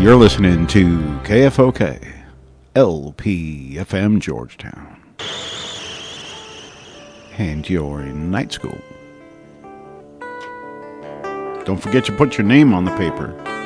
You're listening to KFOK, LPFM Georgetown. And you're in night school. Don't forget to put your name on the paper.